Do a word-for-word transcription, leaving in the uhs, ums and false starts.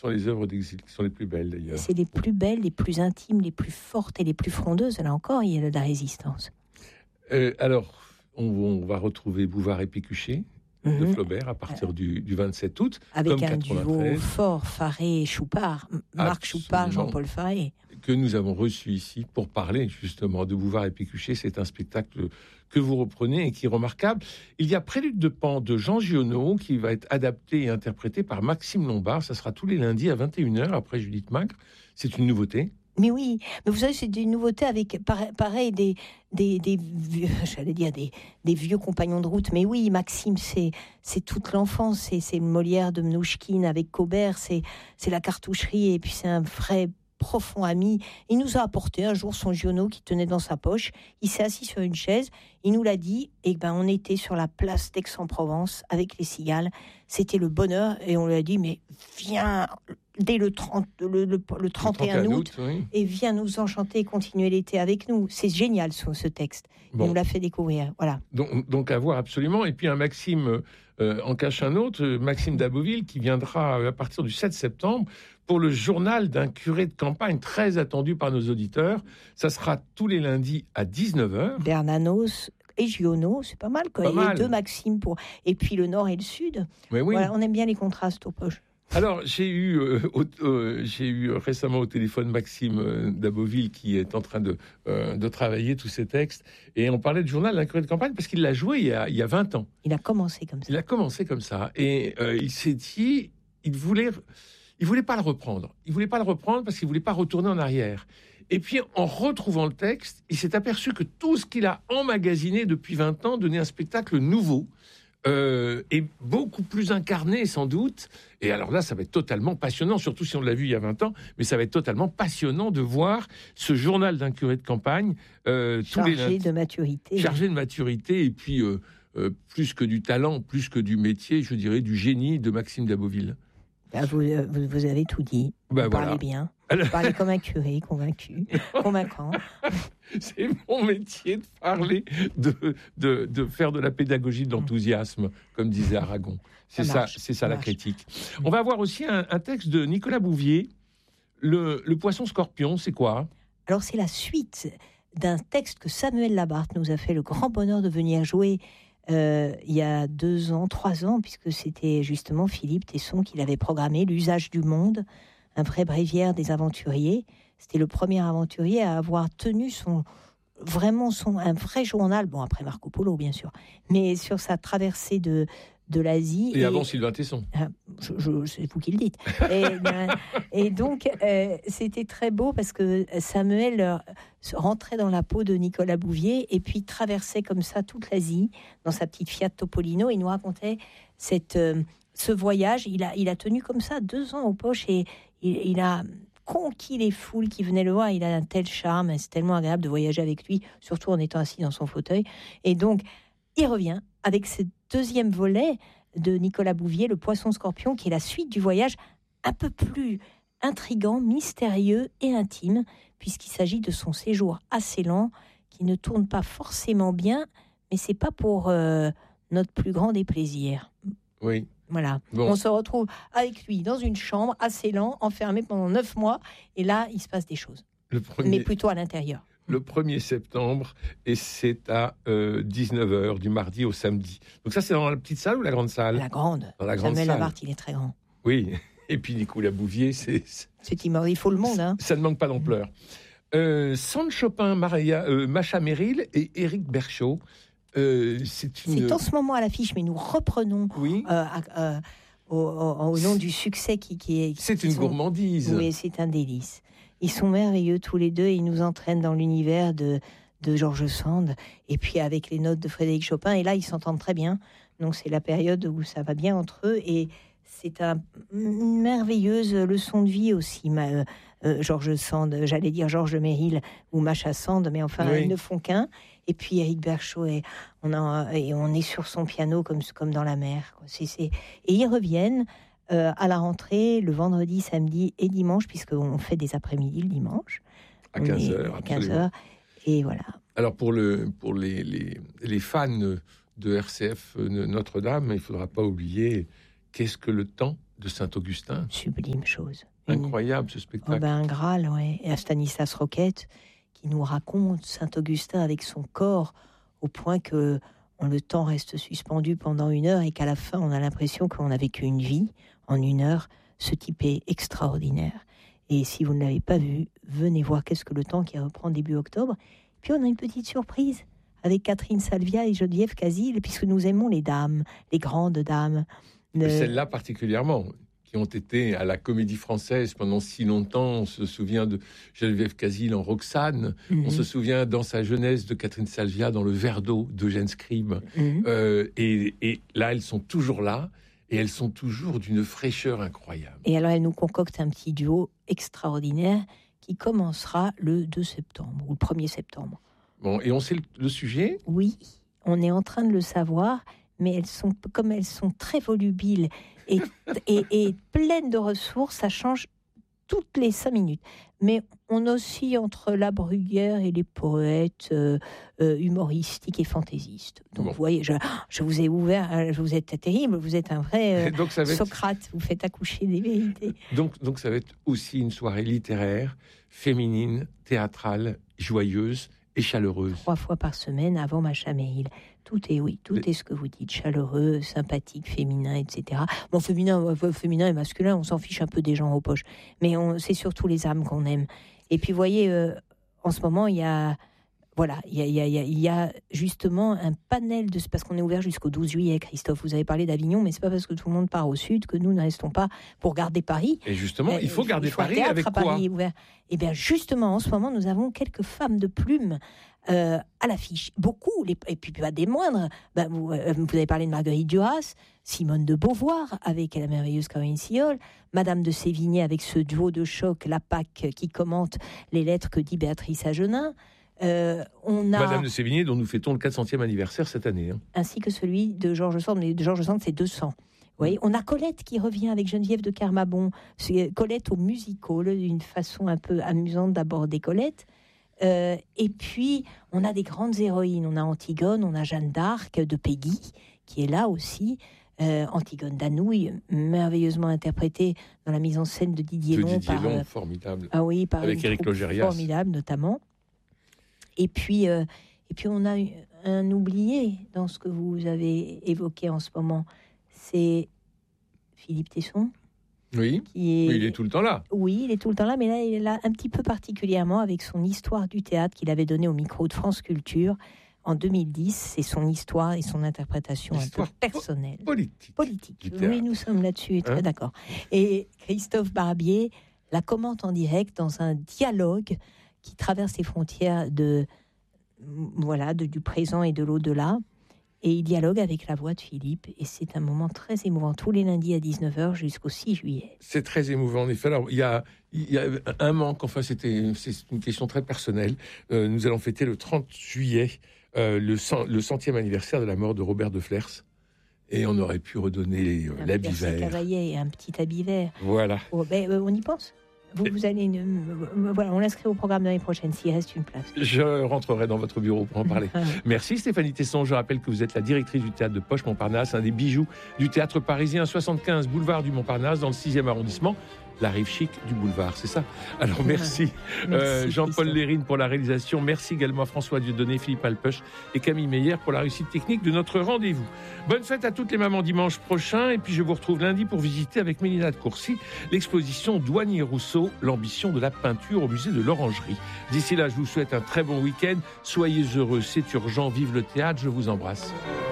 sont les œuvres d'exil qui sont les plus belles, d'ailleurs. C'est les plus belles, les plus intimes, les plus fortes et les plus frondeuses. Là encore, il y a de la résistance. Euh, alors, on, on va retrouver Bouvard et Pécuchet de Mhm. Flaubert à partir du, du vingt-sept août. Avec comme un duo quatre-vingt-treize, fort, Faré et Choupard. M- Marc Absolument. Choupard, Jean-Paul Faré. que nous avons reçu ici pour parler justement de Bouvard et Pécuchet. C'est un spectacle que vous reprenez et qui est remarquable. Il y a Prélude de Pan de Jean Giono qui va être adapté et interprété par Maxime Lombard. Ça sera tous les lundis à vingt et une heures après Judith Macre. C'est une nouveauté. Mais oui, mais vous savez, c'est une nouveauté avec pareil, pareil des, des, des vieux, j'allais dire des, des vieux compagnons de route. Mais oui, Maxime, c'est, c'est toute l'enfance. C'est, c'est le Molière de Mnouchkine avec Cobert. C'est, c'est la cartoucherie. Et puis c'est un vrai profond ami. Il nous a apporté un jour son Giono qui tenait dans sa poche. Il s'est assis sur une chaise. Il nous l'a dit. Et ben, on était sur la place d'Aix-en-Provence avec les cigales. C'était le bonheur. Et on lui a dit, mais viens dès le, trente, le, le, le trente et un août, oui. et viens nous enchanter et continuer l'été avec nous. C'est génial, ce, ce texte. Bon. Il nous l'a fait découvrir. Voilà. Donc, donc à voir absolument. Et puis un Maxime euh, en cache un autre, Maxime d'Aboville, qui viendra à partir du sept septembre pour le journal d'un curé de campagne très attendu par nos auditeurs. Ça sera tous les lundis à dix-neuf heures. Bernanos et Giono, c'est pas mal. Quoi. Pas Et mal. les deux Maxime pour. Et puis le nord et le sud. Mais oui. Voilà, on aime bien les contrastes aux poches. Alors, j'ai eu, euh, au, euh, j'ai eu récemment au téléphone Maxime euh, d'Aboville qui est en train de, euh, de travailler tous ces textes. Et on parlait du journal d'un curé de campagne parce qu'il l'a joué il y a, il y a vingt ans. Il a commencé comme ça. Il a commencé comme ça. Et euh, il s'est dit, il voulait, il voulait pas le reprendre. Il voulait pas le reprendre parce qu'il voulait pas retourner en arrière. Et puis, en retrouvant le texte, il s'est aperçu que tout ce qu'il a emmagasiné depuis vingt ans donnait un spectacle nouveau. Euh, et beaucoup plus incarné sans doute. Et alors là, ça va être totalement passionnant, surtout si on l'a vu il y a vingt ans, mais ça va être totalement passionnant de voir ce journal d'un curé de campagne euh, tous les Chargé de maturité. chargé de maturité et puis euh, euh, plus que du talent, plus que du métier, je dirais du génie de Maxime d'Aboville. Ah, vous, euh, vous, vous avez tout dit. Ben vous voilà. parlez bien. Alors... Vous parlez comme un curé, convaincu, convaincant. C'est mon métier de parler, de, de, de faire de la pédagogie de l'enthousiasme, comme disait Aragon. C'est ça, marche, c'est ça, ça la marche. critique. On va avoir aussi un, un texte de Nicolas Bouvier, le, le poisson scorpion, c'est quoi ? Alors, c'est la suite d'un texte que Samuel Labarthe nous a fait le grand bonheur de venir jouer euh, il y a deux ans, trois ans, puisque c'était justement Philippe Tesson qui l'avait programmé, L'usage du monde, un vrai bréviaire des aventuriers. C'était le premier aventurier à avoir tenu son vraiment son un vrai journal. Bon, après Marco Polo, bien sûr, mais sur sa traversée de de l'Asie. Et, et avant Sylvain Tesson. Ah, je, je, c'est vous qui le dites. Et, et donc, euh, c'était très beau parce que Samuel euh, rentrait dans la peau de Nicolas Bouvier et puis traversait comme ça toute l'Asie dans sa petite Fiat Topolino. Il nous racontait cette, euh, ce voyage. Il a, il a tenu comme ça deux ans aux poches et il, il a conquis les foules qui venaient le voir. Il a un tel charme. C'est tellement agréable de voyager avec lui, surtout en étant assis dans son fauteuil. Et donc, il revient avec ce deuxième volet de Nicolas Bouvier, Le Poisson Scorpion, qui est la suite du voyage un peu plus intrigant, mystérieux et intime, puisqu'il s'agit de son séjour assez lent, qui ne tourne pas forcément bien, mais c'est pas pour euh, notre plus grand déplaisir. Oui. Voilà. Bon. On se retrouve avec lui dans une chambre assez lent, enfermé pendant neuf mois, et là, il se passe des choses. Le premier... Mais plutôt à l'intérieur. Le premier septembre, et c'est à euh, dix-neuf heures, du mardi au samedi. Donc ça, c'est dans la petite salle ou la grande salle ? La grande. Dans la grande Samuel salle. Labarthe, il est très grand. Oui, et puis Nicolas Bouvier, c'est... C'est immense, il faut le monde. Hein. Ça ne manque pas d'ampleur. Euh, Sand Chopin, Maria, euh, Macha Merrill et Éric Berchot. Euh, c'est, une... c'est en ce moment à l'affiche, mais nous reprenons oui. euh, à, euh, au, au, au nom du succès qui, qui est... C'est qui une sont... gourmandise. Oui, c'est un délice. Ils sont merveilleux tous les deux, ils nous entraînent dans l'univers de, de George Sand, et puis avec les notes de Frédéric Chopin, et là, ils s'entendent très bien. Donc, c'est la période où ça va bien entre eux, et c'est un, une merveilleuse leçon de vie aussi, ma, euh, George Sand, j'allais dire George Merrill ou Macha Sand, mais enfin, oui. Ils ne font qu'un. Et puis Éric Berchot, et on, a, et on est sur son piano comme, comme dans la mer. Quoi. C'est, c'est... Et ils reviennent euh, à la rentrée le vendredi, samedi et dimanche, puisqu'on fait des après-midi le dimanche. À quinze heures. À quinze heures. Et voilà. Alors pour, le, pour les, les, les fans de R C F Notre-Dame, il ne faudra pas oublier qu'est-ce que le temps de Saint-Augustin. Sublime chose. Incroyable ce spectacle. Oh ben, un Graal, ouais. Et à Stanislas Roquette, qui nous raconte Saint-Augustin avec son corps, au point que on, le temps reste suspendu pendant une heure et qu'à la fin, on a l'impression qu'on a vécu une vie en une heure. Ce type est extraordinaire. Et si vous ne l'avez pas vu, venez voir Qu'est-ce que le temps, qui reprend début octobre. Puis on a une petite surprise avec Catherine Salvia et Geneviève Casil, puisque nous aimons les dames, les grandes dames. De... Celle-là particulièrement, qui ont été à la Comédie Française pendant si longtemps. On se souvient de Geneviève Casil en Roxane. Mm-hmm. On se souvient dans sa jeunesse de Catherine Salvia dans Le Verre d'eau d'Eugène Scribe. Mm-hmm. Euh, et, et là, elles sont toujours là. Et elles sont toujours d'une fraîcheur incroyable. Et alors, elles nous concoctent un petit duo extraordinaire qui commencera le deux septembre ou le premier septembre. Bon, et on sait le, le sujet ? Oui, on est en train de le savoir, mais elles sont, comme elles sont très volubiles et, et, et pleines de ressources, ça change toutes les cinq minutes. Mais on oscille entre la Bruyère et les poètes euh, euh, humoristiques et fantaisistes. Donc, bon. Vous voyez, je, je vous ai ouvert, je vous êtes terrible, vous êtes un vrai euh, donc ça va être... Socrate, vous faites accoucher des vérités. Donc, donc ça va être aussi une soirée littéraire, féminine, théâtrale, joyeuse et chaleureuse. Trois fois par semaine avant Machaméil. Tout est, oui, tout Les... est ce que vous dites, chaleureux, sympathique, féminin, et cetera. Bon, féminin, euh, féminin et masculin, on s'en fiche un peu des gens aux poches. Mais on, c'est surtout les âmes qu'on aime. Et puis, vous voyez, euh, en ce moment, il y a... Voilà, il y a, il y a, il y a justement un panel de... Parce qu'on est ouvert jusqu'au douze juillet, Christophe. Vous avez parlé d'Avignon, mais c'est pas parce que tout le monde part au sud que nous ne restons pas pour garder Paris. Et justement, euh, il faut garder il faut Paris avec à quoi Paris ouvert. Eh bien, justement, en ce moment, nous avons quelques femmes de plume euh, à l'affiche. Beaucoup, les, et puis pas des moindres. Ben, vous, euh, vous avez parlé de Marguerite Duras, Simone de Beauvoir avec la merveilleuse Corinne Siol, Madame de Sévigné avec ce duo de choc, la P A C, qui commente les lettres que dit Béatrice Agenin. Euh, on a... Madame de Sévigné, dont nous fêtons le quatre centième anniversaire cette année. Hein. Ainsi que celui de Georges Sand, mais de Georges Sand, c'est deux cents. Vous voyez, on a Colette qui revient avec Geneviève de Kermabon. C'est Colette au musical, une façon un peu amusante d'aborder Colette. Euh, et puis, on a des grandes héroïnes. On a Antigone, on a Jeanne d'Arc de Peggy, qui est là aussi. Euh, Antigone d'Anouilh, merveilleusement interprétée dans la mise en scène de Didier Long. De Didier par, Long, formidable. Ah oui, par avec Éric Logérias. Formidable, notamment. Et puis, euh, et puis, on a un oublié dans ce que vous avez évoqué en ce moment. C'est Philippe Tesson. Oui, qui est... oui, il est tout le temps là. Oui, il est tout le temps là, mais là, il est là un petit peu particulièrement avec son histoire du théâtre qu'il avait donnée au micro de France Culture en deux mille dix. C'est son histoire et son interprétation histoire un peu personnelle. Po- politique. Politique. Oui, nous sommes là-dessus, très hein d'accord. Et Christophe Barbier la commente en direct dans un dialogue qui traverse les frontières de, voilà, de, du présent et de l'au-delà. Et il dialogue avec la voix de Philippe. Et c'est un moment très émouvant, tous les lundis à dix-neuf heures jusqu'au six juillet. C'est très émouvant, en effet. Alors, il y a, il y a un manque, enfin, c'était, c'est une question très personnelle. Euh, nous allons fêter le trente juillet, euh, le, cent, le centième anniversaire de la mort de Robert de Flers. Et on aurait pu redonner euh, l'habit vert. Cavaillé et un petit habit vert. Voilà. Oh, ben, euh, on y pense. Vous, vous allez, euh, voilà, on l'inscrit au programme de l'année prochaine s'il reste une place. Je rentrerai dans votre bureau pour en parler. Merci Stéphanie Tesson. Je rappelle que vous êtes la directrice du théâtre de Poche Montparnasse, un des bijoux du théâtre parisien, soixante-quinze boulevard du Montparnasse, dans le sixième arrondissement. La rive chic du boulevard, c'est ça. Alors merci, merci euh, Jean-Paul Lérine pour la réalisation. Merci également à François Dieudonné, Philippe Alpeuch et Camille Meyer pour la réussite technique de notre rendez-vous. Bonne fête à toutes les mamans dimanche prochain. Et puis je vous retrouve lundi pour visiter avec Mélina de Courcy l'exposition Douanier-Rousseau, l'ambition de la peinture au musée de l'Orangerie. D'ici là, je vous souhaite un très bon week-end. Soyez heureux, c'est urgent. Vive le théâtre, je vous embrasse.